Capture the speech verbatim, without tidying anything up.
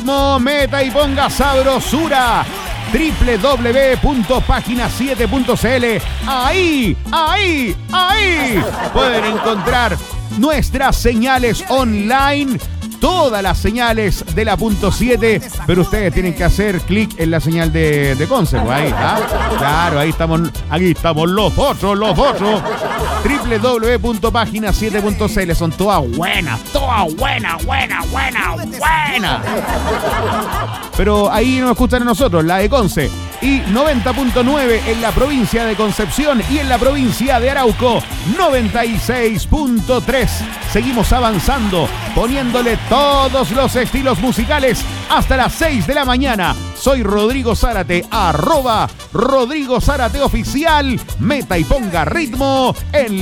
No, meta y ponga sabrosura. doble u doble u doble u punto página siete punto c l. Ahí, ahí, ahí pueden encontrar nuestras señales online, todas las señales de la punto siete, pero ustedes tienen que hacer clic en la señal de, de Concept, ahí, ¿ah? Claro, ahí estamos, aquí estamos los otros, los otros. doble u doble u doble u punto página siete punto c l, son todas buenas, todas buenas, buenas, buenas, buenas. Pero ahí nos escuchan a nosotros, la de Conce. Y noventa punto nueve en la provincia de Concepción y en la provincia de Arauco, noventa y seis punto tres. Seguimos avanzando, poniéndole todos los estilos musicales hasta las seis de la mañana. Soy Rodrigo Zárate, arroba Rodrigo Zárate Oficial. Meta y ponga ritmo en